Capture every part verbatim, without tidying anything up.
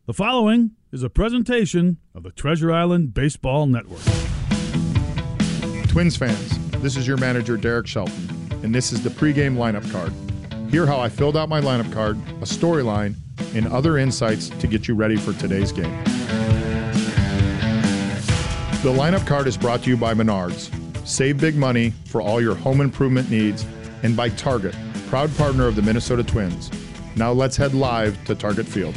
The following is a presentation of the Treasure Island Baseball Network. Twins fans, this is your manager, Derek Shelton, and this is the pregame lineup card. Hear how I filled out my lineup card, a storyline, and other insights to get you ready for today's game. The lineup card is brought to you by Menards. Save big money for all your home improvement needs, and by Target, proud partner of the Minnesota Twins. Now let's head live to Target Field.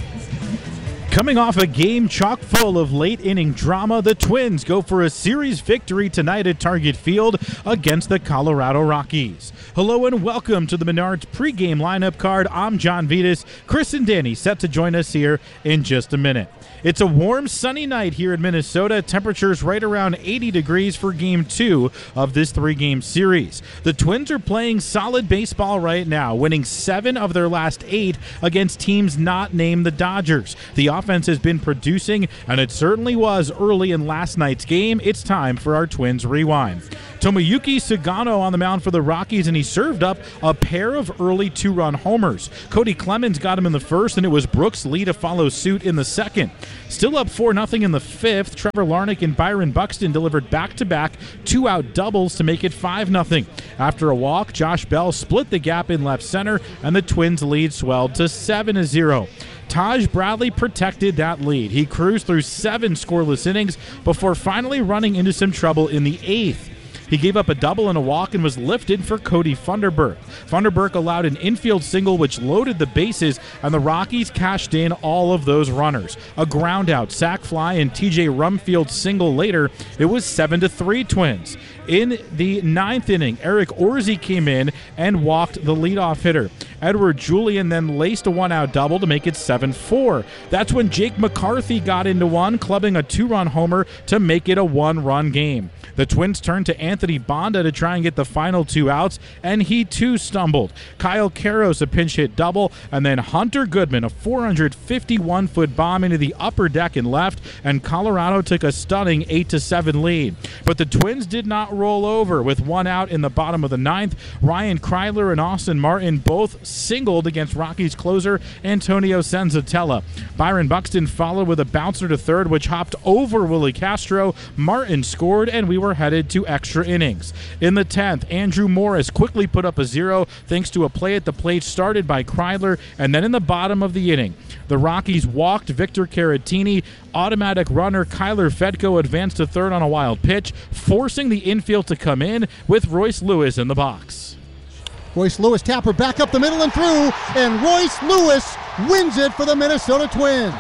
Coming off a game chock full of late-inning drama, the Twins go for a series victory tonight at Target Field against the Colorado Rockies. Hello and welcome to the Menards pregame lineup card. I'm John Vitas. Chris and Danny set to join us here in just a minute. It's a warm, sunny night here in Minnesota. Temperatures right around eighty degrees for Game two of this three-game series. The Twins are playing solid baseball right now, winning seven of their last eight against teams not named the Dodgers. The offense has been producing, and it certainly was early in last night's game. It's time for our Twins Rewind. Tomoyuki Sugano on the mound for the Rockies, and he served up a pair of early two-run homers. Cody Clemens got him in the first, and it was Brooks Lee to follow suit in the second. Still up four nothing in the fifth, Trevor Larnach and Byron Buxton delivered back-to-back two-out doubles to make it five nothing. After a walk, Josh Bell split the gap in left center, and the Twins' lead swelled to seven to zero. Taj Bradley protected that lead. He cruised through seven scoreless innings before finally running into some trouble in the eighth. He gave up a double and a walk and was lifted for Cody Funderburk. Funderburk allowed an infield single which loaded the bases, and the Rockies cashed in all of those runners. A groundout, sac fly, and T J Rumfield single later, it was seven to three Twins. In the ninth inning, Eric Orsi came in and walked the leadoff hitter. Edward Julian then laced a one-out double to make it seven four. That's when Jake McCarthy got into one, clubbing a two-run homer to make it a one-run game. The Twins turned to Anthony Bonda to try and get the final two outs, and he too stumbled. Kyle Karros a pinch hit double, and then Hunter Goodman a four hundred fifty-one foot bomb into the upper deck and left, and Colorado took a stunning eight to seven lead. But the Twins did not roll over. With one out in the bottom of the ninth, Ryan Kreidler and Austin Martin both singled against Rockies closer Antonio Senzatella. Byron Buxton followed with a bouncer to third, which hopped over Willie Castro. Martin scored, and we were headed to extra innings. In the tenth, Andrew Morris quickly put up a zero thanks to a play at the plate started by Kreidler, and then in the bottom of the inning, the Rockies walked Victor Caratini. Automatic runner Kyler Fedko advanced to third on a wild pitch, forcing the infield to come in with Royce Lewis in the box. Royce Lewis tapper back up the middle and through, and Royce Lewis wins it for the Minnesota Twins.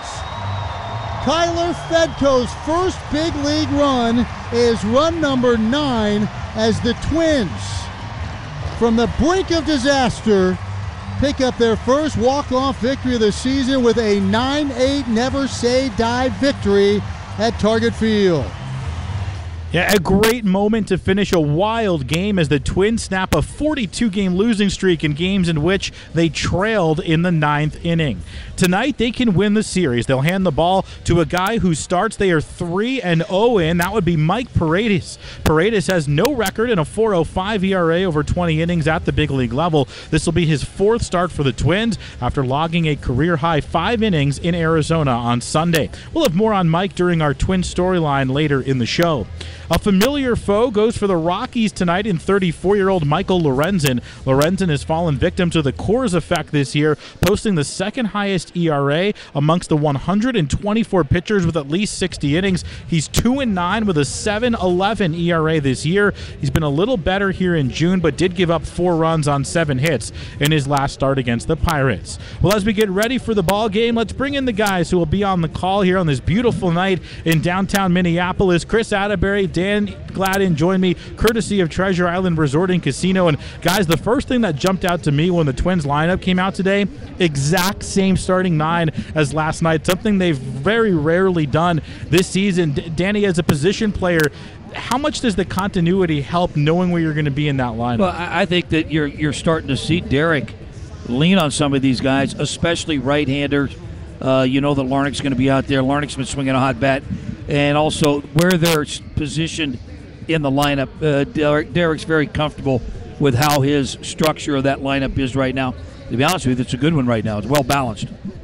Kyler Fedko's first big league run is run number nine as the Twins, from the brink of disaster, pick up their first walk-off victory of the season with a nine eight never-say-die victory at Target Field. Yeah, a great moment to finish a wild game as the Twins snap a forty-two game losing streak in games in which they trailed in the ninth inning. Tonight, they can win the series. They'll hand the ball to a guy who starts they are three and oh in. That would be Mike Paredes. Paredes has no record in a four oh five E R A over twenty innings at the big league level. This will be his fourth start for the Twins after logging a career-high five innings in Arizona on Sunday. We'll have more on Mike during our Twins storyline later in the show. A familiar foe goes for the Rockies tonight in thirty-four-year-old Michael Lorenzen. Lorenzen has fallen victim to the Coors effect this year, posting the second highest E R A amongst the one hundred twenty-four pitchers with at least sixty innings. He's two and nine with a seven eleven E R A this year. He's been a little better here in June, but did give up four runs on seven hits in his last start against the Pirates. Well, as we get ready for the ball game, let's bring in the guys who will be on the call here on this beautiful night in downtown Minneapolis. Chris Atterbury, Dan Gladden joined me, courtesy of Treasure Island Resort and Casino. And guys, the first thing that jumped out to me when the Twins lineup came out today, exact same starting nine as last night, something they've very rarely done this season. D- Danny, as a position player, how much does the continuity help knowing where you're going to be in that lineup? Well, I think that you're you're starting to see Derek lean on some of these guys, especially right-handers. Uh, you know that Larnach's going to be out there. Larnach's been swinging a hot bat. And also where they're positioned in the lineup, uh, Derek, Derek's very comfortable with how his structure of that lineup is right now. To be honest with you, it's a good one right now. It's well balanced.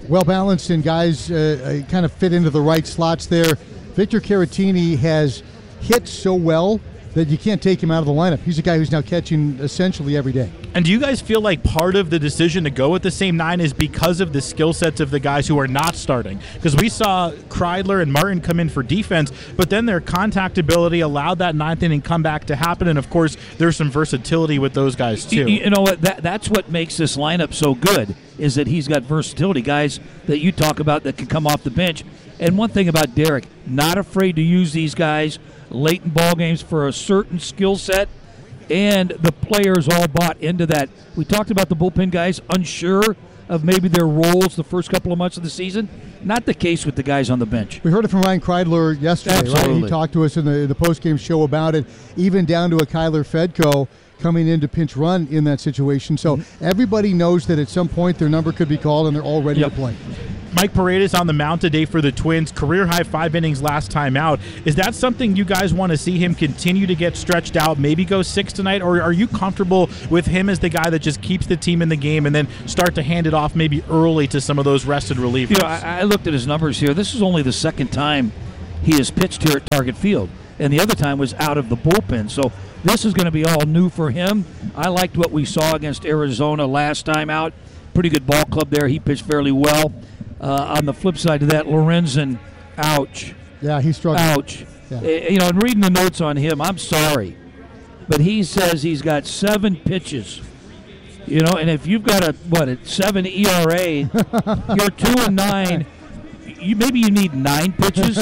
well balanced, and guys uh, uh, kind of fit into the right slots there. Victor Caratini has hit so well that you can't take him out of the lineup. He's a guy who's now catching essentially every day. And do you guys feel like part of the decision to go with the same nine is because of the skill sets of the guys who are not starting? Because we saw Kreidler and Martin come in for defense, but then their contact ability allowed that ninth inning comeback to happen, and of course there's some versatility with those guys too. You, you know what? That, that's what makes this lineup so good, is that he's got versatility, guys that you talk about that can come off the bench. And one thing about Derek, not afraid to use these guys late in ball games for a certain skill set, and the players all bought into that. We talked about the bullpen guys unsure of maybe their roles the first couple of months of the season. Not the case with the guys on the bench. We heard it from Ryan Kreidler yesterday, Absolutely. right? He talked to us in the, the post-game show about it, even down to a Kyler Fedko coming in to pinch run in that situation. So mm-hmm. everybody knows that at some point their number could be called and they're all ready yep. to play. Mike Paredes on the mound today for the Twins, career-high five innings last time out. Is that something you guys want to see him continue to get stretched out, maybe go six tonight, or are you comfortable with him as the guy that just keeps the team in the game and then start to hand it off maybe early to some of those rested relievers? You know, I, I looked at his numbers here. This is only the second time he has pitched here at Target Field, and the other time was out of the bullpen. So this is going to be all new for him. I liked what we saw against Arizona last time out. Pretty good ball club there. He pitched fairly well. Uh, on the flip side of that, Lorenzen, ouch. Yeah, he's struggling. Ouch. Yeah. Uh, you know, and reading the notes on him, I'm sorry, but he says he's got seven pitches. You know, and if you've got a, what, a seven E R A, you're two and nine. You, maybe you need nine pitches.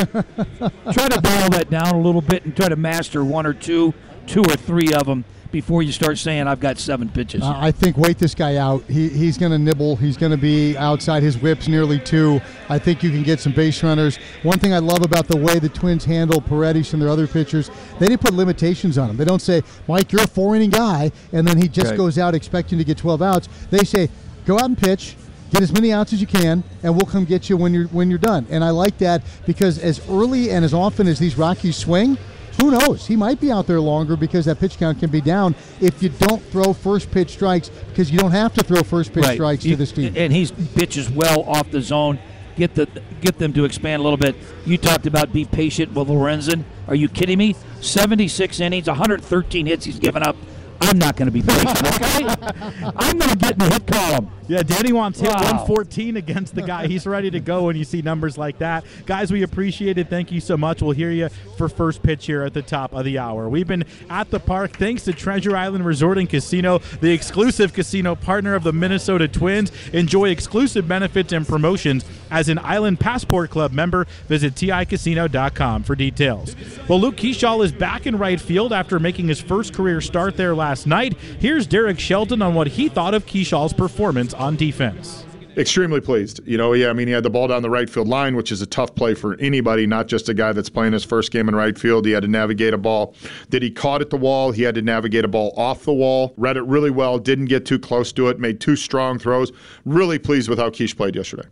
Try to dial that down a little bit and try to master one or two, two or three of them before you start saying I've got seven pitches. Uh, I think wait this guy out. He He's going to nibble. He's going to be outside his whips nearly two. I think you can get some base runners. One thing I love about the way the Twins handle Paredes and their other pitchers, they didn't put limitations on him. They don't say, Mike, you're a four-inning guy, and then he just right. goes out expecting to get twelve outs. They say, go out and pitch, get as many outs as you can, and we'll come get you when you're when you're done. And I like that because as early and as often as these Rockies swing, who knows? He might be out there longer because that pitch count can be down if you don't throw first pitch strikes, because you don't have to throw first pitch right. strikes you, to this team. And he pitches well off the zone. Get the get them to expand a little bit. You talked about be patient with Lorenzen. Are you kidding me? seventy-six innings, one hundred thirteen hits he's given up. I'm not going to be patient, okay? I'm going to get in the hit column. Yeah, Danny wants hit Wow. one fourteen against the guy. He's ready to go when you see numbers like that. Guys, we appreciate it. Thank you so much. We'll hear you for first pitch here at the top of the hour. We've been at the park thanks to Treasure Island Resort and Casino, the exclusive casino partner of the Minnesota Twins. Enjoy exclusive benefits and promotions as an Island Passport Club member. Visit T I casino dot com for details. Well, Luke Keeschall is back in right field after making his first career start there last night. Here's Derek Shelton on what he thought of Keeschall's performance on defense. Extremely pleased. You know, yeah, I mean, he had the ball down the right field line, which is a tough play for anybody, not just a guy that's playing his first game in right field. He had to navigate a ball that he caught at the wall. He had to navigate a ball off the wall. Read it really well, didn't get too close to it, made two strong throws. Really pleased with how Keish played yesterday.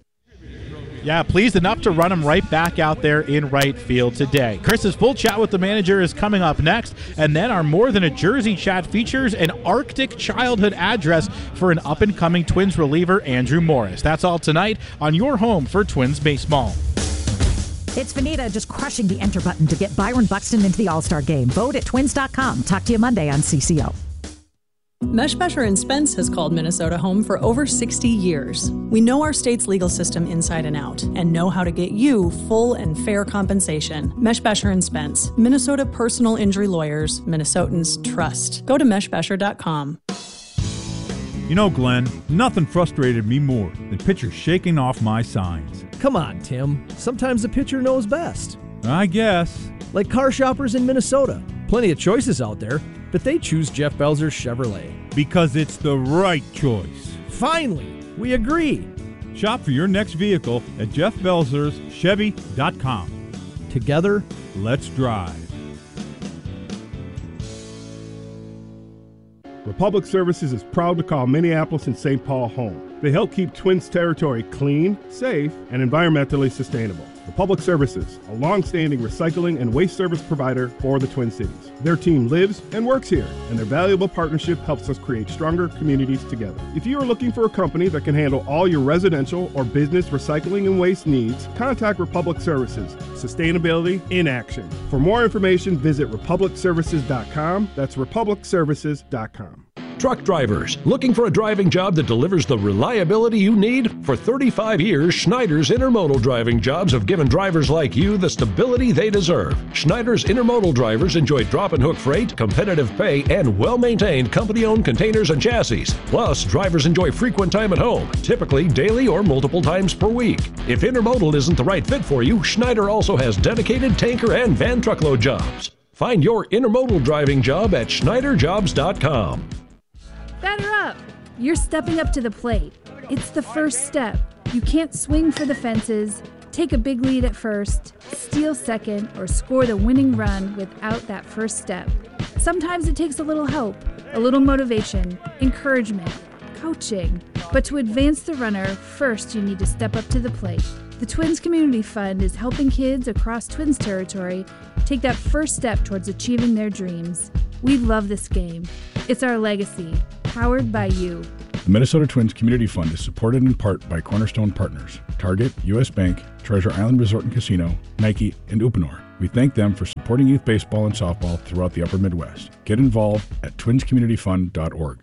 Yeah, pleased enough to run him right back out there in right field today. Chris's full chat with the manager is coming up next, and then our More Than a Jersey chat features an Arctic childhood address for an up-and-coming Twins reliever, Andrew Morris. That's all tonight on your home for Twins baseball. It's Vanita just crushing the enter button to get Byron Buxton into the All-Star game. Vote at twins dot com. Talk to you Monday on C C O. Meshbesher and Spence has called Minnesota home for over sixty years. We know our state's legal system inside and out and know how to get you full and fair compensation. Meshbesher and Spence, Minnesota personal injury lawyers, Minnesotans trust. Go to meshbesher dot com. You know, Glenn, nothing frustrated me more than pitchers shaking off my signs. Come on, Tim. Sometimes the pitcher knows best. I guess. Like car shoppers in Minnesota. Plenty of choices out there, but they choose Jeff Belzer's Chevrolet. Because it's the right choice. Finally, we agree. Shop for your next vehicle at jeff belzers chevy dot com. Together, let's drive. Republic Services is proud to call Minneapolis and Saint Paul home. They help keep Twins territory clean, safe, and environmentally sustainable. Republic Services, a long-standing recycling and waste service provider for the Twin Cities. Their team lives and works here, and their valuable partnership helps us create stronger communities together. If you are looking for a company that can handle all your residential or business recycling and waste needs, contact Republic Services. Sustainability in action. For more information, visit republic services dot com. That's republic services dot com. Truck drivers, looking for a driving job that delivers the reliability you need? For thirty-five years, Schneider's Intermodal driving jobs have given drivers like you the stability they deserve. Schneider's Intermodal drivers enjoy drop and hook freight, competitive pay, and well-maintained company-owned containers and chassis. Plus, drivers enjoy frequent time at home, typically daily or multiple times per week. If Intermodal isn't the right fit for you, Schneider also has dedicated tanker and van truckload jobs. Find your Intermodal driving job at schneider jobs dot com. Batter up! You're stepping up to the plate. It's the first step. You can't swing for the fences, take a big lead at first, steal second, or score the winning run without that first step. Sometimes it takes a little help, a little motivation, encouragement, coaching. But to advance the runner, first you need to step up to the plate. The Twins Community Fund is helping kids across Twins territory take that first step towards achieving their dreams. We love this game. It's our legacy, powered by you. The Minnesota Twins Community Fund is supported in part by Cornerstone Partners, Target, U S Bank, Treasure Island Resort and Casino, Nike, and Uponor. We thank them for supporting youth baseball and softball throughout the upper Midwest. Get involved at twins community fund dot org.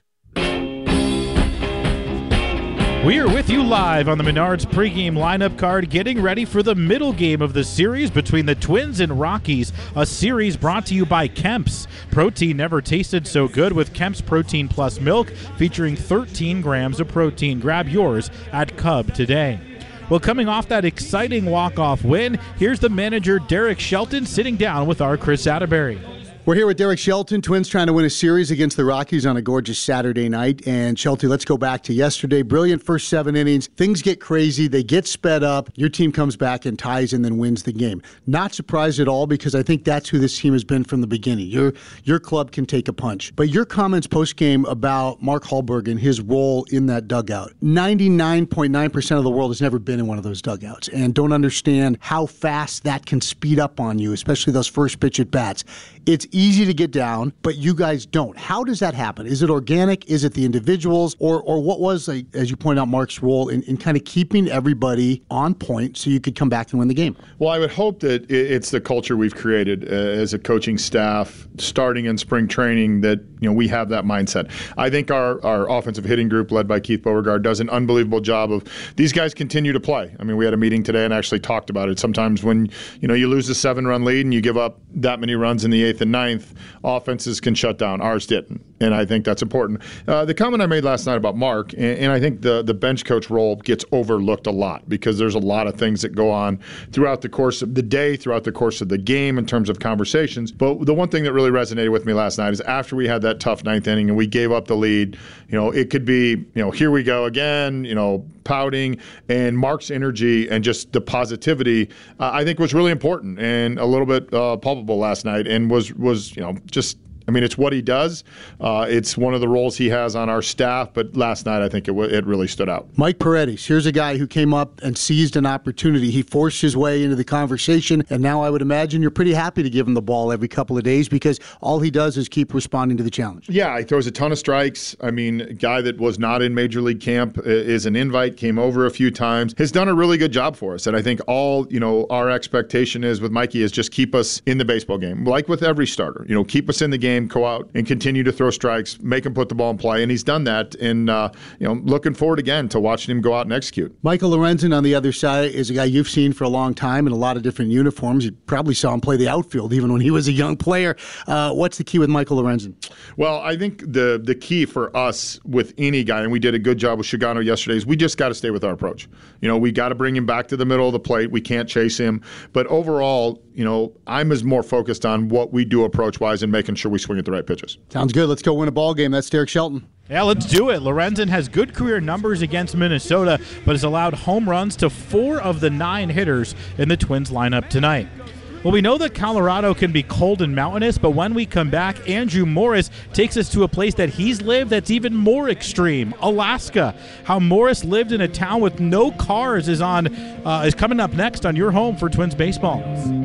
We are with you live on the Menards pregame lineup card, getting ready for the middle game of the series between the Twins and Rockies, a series brought to you by Kemp's. Protein never tasted so good with Kemp's Protein Plus Milk, featuring thirteen grams of protein. Grab yours at Cub today. Well, coming off that exciting walk-off win, here's the manager, Derek Shelton, sitting down with our Chris Atterbury. We're here with Derek Shelton. Twins trying to win a series against the Rockies on a gorgeous Saturday night. And Shelton, let's go back to yesterday. Brilliant first seven innings. Things get crazy. They get sped up. Your team comes back and ties and then wins the game. Not surprised at all, because I think that's who this team has been from the beginning. Your your club can take a punch. But your comments post-game about Mark Hallberg and his role in that dugout. ninety-nine point nine percent of the world has never been in one of those dugouts and don't understand how fast that can speed up on you, especially those first pitch at bats. It's easy to get down, but you guys don't. How does that happen? Is it organic? Is it the individuals? Or or what was, like, as you point out, Mark's role in, in kind of keeping everybody on point so you could come back and win the game? Well, I would hope that it's the culture we've created uh, as a coaching staff, starting in spring training, that you know we have that mindset. I think our, our offensive hitting group, led by Keith Beauregard, does an unbelievable job of these guys continue to play. I mean, we had a meeting today and actually talked about it. Sometimes when you know you lose a seven-run lead and you give up that many runs in the eighth and ninth, offenses can shut down. Ours didn't, and I think that's important. Uh, the comment I made last night about Mark, and, and I think the, the bench coach role gets overlooked a lot because there's a lot of things that go on throughout the course of the day, throughout the course of the game in terms of conversations. But the one thing that really resonated with me last night is after we had that tough ninth inning and we gave up the lead, you know, it could be, you know, here we go again, you know, pouting, and Mark's energy and just the positivity, uh, I think was really important and a little bit uh, palpable last night, and was, was you know, just I mean, it's what he does. Uh, it's one of the roles he has on our staff. But last night, I think it, w- it really stood out. Mike Paredes, here's a guy who came up and seized an opportunity. He forced his way into the conversation, and now I would imagine you're pretty happy to give him the ball every couple of days because all he does is keep responding to the challenge. Yeah, he throws a ton of strikes. I mean, a guy that was not in Major League camp is an invite, came over a few times, has done a really good job for us. And I think all, you know, our expectation is with Mikey is just keep us in the baseball game, like with every starter. You know, keep us in the game, go out and continue to throw strikes, make him put the ball in play, and he's done that. And uh, you know, looking forward again to watching him go out and execute. Michael Lorenzen on the other side is a guy you've seen for a long time in a lot of different uniforms. You probably saw him play the outfield even when he was a young player. Uh, what's the key with Michael Lorenzen? Well, I think the the key for us with any guy, and we did a good job with Shigano yesterday, is we just got to stay with our approach. You know, we got to bring him back to the middle of the plate. We can't chase him. But overall, you know, I'm as more focused on what we do approach-wise and making sure we swing at the right pitches. Sounds good. Let's go win a ball game. That's Derek Shelton. Yeah, let's do it. Lorenzen has good career numbers against Minnesota, but has allowed home runs to four of the nine hitters in the Twins lineup tonight. Well, we know that Colorado can be cold and mountainous, but when we come back, Andrew Morris takes us to a place that he's lived that's even more extreme, Alaska. How Morris lived in a town with no cars is on uh, is coming up next on your home for Twins baseball.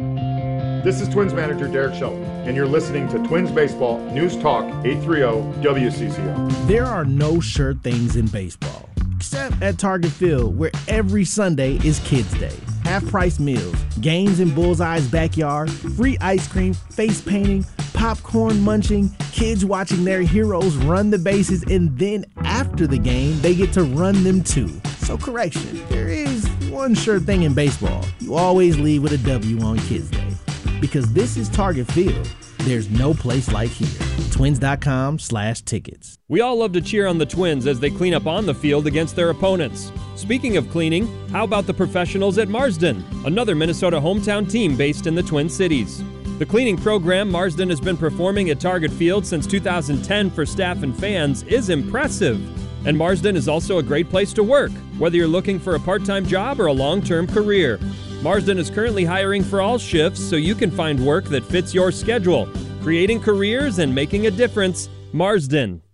This is Twins manager Derek Shelton, and you're listening to Twins Baseball News Talk eight thirty W C C O. There are no sure things in baseball, except at Target Field, where every Sunday is Kids Day. Half-price meals, games in Bullseye's backyard, free ice cream, face painting, popcorn munching, kids watching their heroes run the bases, and then after the game, they get to run them too. So correction, there is one sure thing in baseball. You always leave with a W on Kids Day. Because this is Target Field, there's no place like here. Twins.com slash tickets. We all love to cheer on the Twins as they clean up on the field against their opponents. Speaking of cleaning, how about the professionals at Marsden, another Minnesota hometown team based in the Twin Cities? The cleaning program Marsden has been performing at Target Field since two thousand ten for staff and fans is impressive. And Marsden is also a great place to work, whether you're looking for a part-time job or a long-term career. Marsden is currently hiring for all shifts so you can find work that fits your schedule. Creating careers and making a difference. Marsden.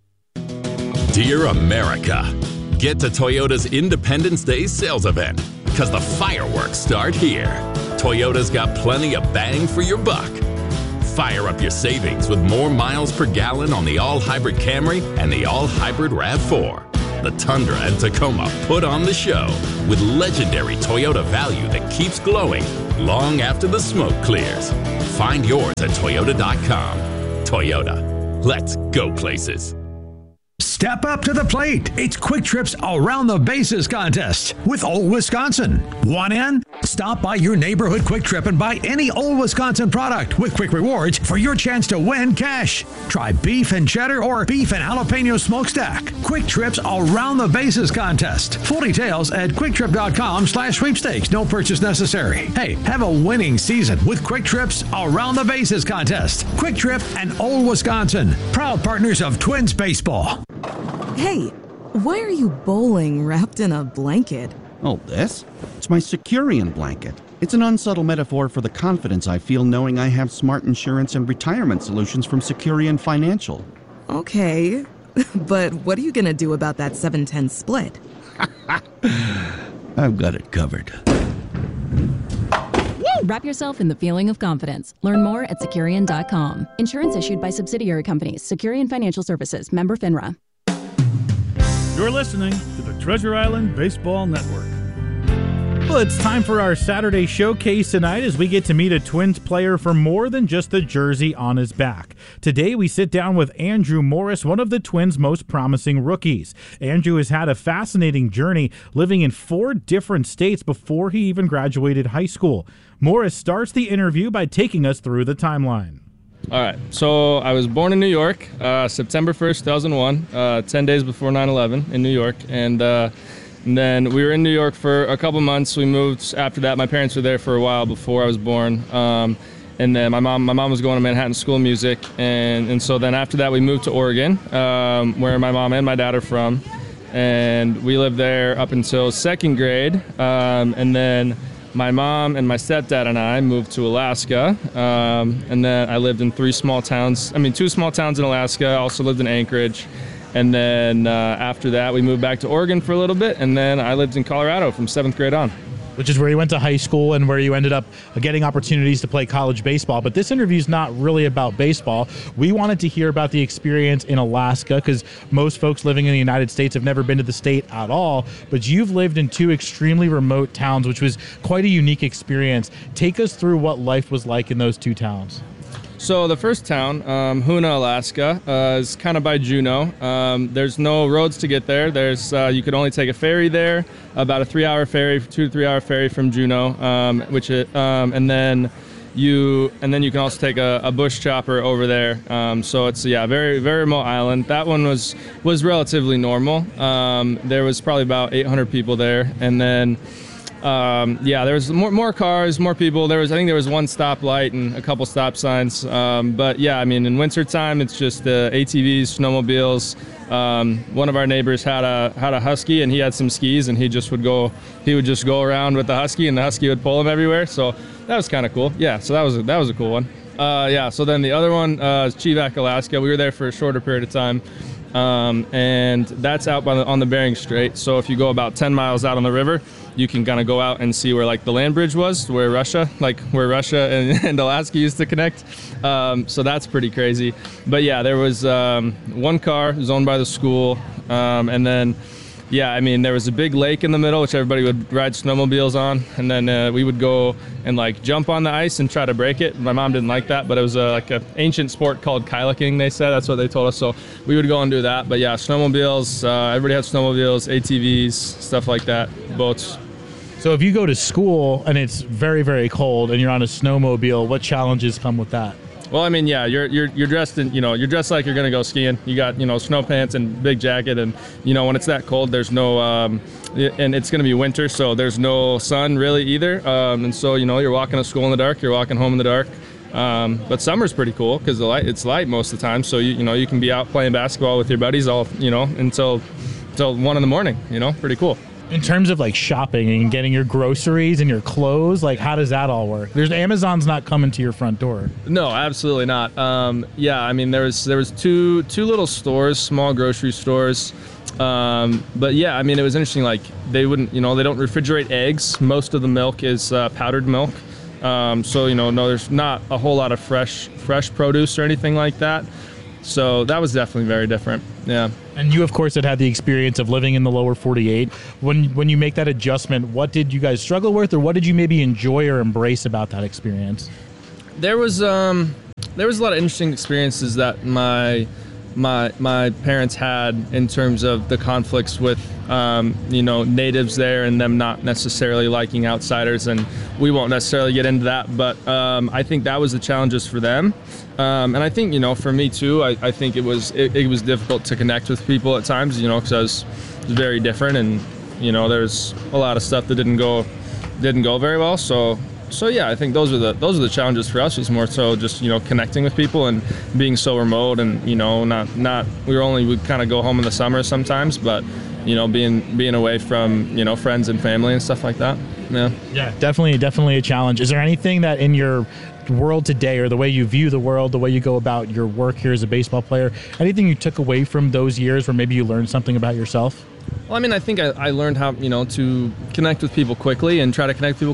Dear America, get to Toyota's Independence Day sales event because the fireworks start here. Toyota's got plenty of bang for your buck. Fire up your savings with more miles per gallon on the all-hybrid Camry and the all-hybrid RAV four. The Tundra and Tacoma put on the show with legendary Toyota value that keeps glowing long after the smoke clears. Find yours at Toyota dot com. Toyota, let's go places. Step up to the plate. It's Quick Trip's Around the Bases contest with Old Wisconsin. Want in? Stop by your neighborhood Quick Trip and buy any Old Wisconsin product with Quick Rewards for your chance to win cash. Try beef and cheddar or beef and jalapeno smokestack. Quick Trip's Around the Bases contest. Full details at quicktrip.com slash sweepstakes. No purchase necessary. Hey, have a winning season with Quick Trip's Around the Bases contest. Quick Trip and Old Wisconsin, proud partners of Twins baseball. Hey, why are you bowling wrapped in a blanket? Oh, this? It's my Securian blanket. It's an unsubtle metaphor for the confidence I feel knowing I have smart insurance and retirement solutions from Securian Financial. Okay, but what are you going to do about that seven ten split? I've got it covered. Wrap yourself in the feeling of confidence. Learn more at Securian dot com. Insurance issued by subsidiary companies. Securian Financial Services. Member FINRA. You're listening to the Treasure Island Baseball Network. Well, it's time for our Saturday showcase tonight as we get to meet a Twins player for more than just the jersey on his back. Today, we sit down with Andrew Morris, one of the Twins' most promising rookies. Andrew has had a fascinating journey, living in four different states before he even graduated high school. Morris starts the interview by taking us through the timeline. All right, so I was born in New York, uh, September first, two thousand one, uh, ten days before nine eleven in New York, and, uh, and then we were in New York for a couple months. We moved after that. My parents were there for a while before I was born, um, and then my mom my mom was going to Manhattan School of Music, and, and so then after that we moved to Oregon, um, where my mom and my dad are from, and we lived there up until second grade, um, and then my mom and my stepdad and I moved to Alaska, um, and then I lived in three small towns. I mean, two small towns in Alaska. I also lived in Anchorage. And then uh, after that, we moved back to Oregon for a little bit, and then I lived in Colorado from seventh grade on. Which is where you went to high school and where you ended up getting opportunities to play college baseball. But this interview is not really about baseball. We wanted to hear about the experience in Alaska because most folks living in the United States have never been to the state at all. But you've lived in two extremely remote towns, which was quite a unique experience. Take us through what life was like in those two towns. So the first town, um, Hoonah, Alaska, uh, is kind of by Juneau. Um, there's no roads to get there. There's uh, you could only take a ferry there, about a three-hour ferry, two to three-hour ferry from Juneau, um, which it, um, and then you and then you can also take a, a bush chopper over there. Um, so it's yeah, very very remote island. That one was was relatively normal. Um, there was probably about eight hundred people there, and then. Um, yeah, there was more more cars, more people. There was I think there was one stoplight and a couple stop signs. Um, but yeah, I mean in wintertime it's just uh, A T Vs, snowmobiles. Um, one of our neighbors had a had a husky and he had some skis and he just would go he would just go around with the husky and the husky would pull him everywhere. So that was kind of cool. Yeah, so that was a, that was a cool one. Uh, yeah, so then the other one uh, is Chivak, Alaska. We were there for a shorter period of time. Um, and that's out by the, on the Bering Strait. So if you go about ten miles out on the river, you can kind of go out and see where like the land bridge was, where Russia, like where Russia and, and Alaska used to connect. Um, so that's pretty crazy. But yeah, there was um, one car, it was owned by the school, um, and then yeah, I mean there was a big lake in the middle which everybody would ride snowmobiles on, and then uh, we would go and like jump on the ice and try to break it. My mom didn't like that, but it was uh, like an ancient sport called kayaking, they said. That's what they told us, so we would go and do that. But yeah, snowmobiles, uh, everybody had snowmobiles, A T Vs, stuff like that, boats. So if you go to school and it's very, very cold and you're on a snowmobile, what challenges come with that? Well, I mean, yeah, you're you're you're dressed in, you know, you're dressed like you're gonna go skiing. You got, you know, snow pants and big jacket, and you know when it's that cold, there's no, um, and it's gonna be winter, so there's no sun really either. Um, and so you know you're walking to school in the dark, you're walking home in the dark. Um, but summer's pretty cool because the light it's light most of the time, so you you know you can be out playing basketball with your buddies all you know until until one in the morning. You know, pretty cool. In terms of like shopping and getting your groceries and your clothes, like how does that all work? There's Amazon's not coming to your front door. No, absolutely not. Um, yeah, I mean there was there was two two little stores, small grocery stores. Um, but yeah, I mean it was interesting. Like they wouldn't, you know, they don't refrigerate eggs. Most of the milk is uh, powdered milk. Um, so you know, no, there's not a whole lot of fresh fresh produce or anything like that. So that was definitely very different. Yeah. And you, of course, had had the experience of living in the lower forty-eight. When when you make that adjustment, what did you guys struggle with, or what did you maybe enjoy or embrace about that experience? There was um, there was a lot of interesting experiences that my my my parents had in terms of the conflicts with um, you know natives there and them not necessarily liking outsiders, and we won't necessarily get into that. But um, I think that was the challenges for them. Um, and I think, you know, for me too, I, I think it was it, it was difficult to connect with people at times, you know, because I was, was very different, and you know, there's a lot of stuff that didn't go didn't go very well. So so yeah, I think those are the those are the challenges for us. It's more so just you know connecting with people and being so remote, and you know not not we were only we kind of go home in the summer sometimes, but you know being being away from you know friends and family and stuff like that. Yeah. Yeah, definitely definitely a challenge. Is there anything that in your world today, or the way you view the world, the way you go about your work here as a baseball player, anything you took away from those years where maybe you learned something about yourself? Well, I mean, I think I, I learned how, you know, to connect with people quickly and try to connect with people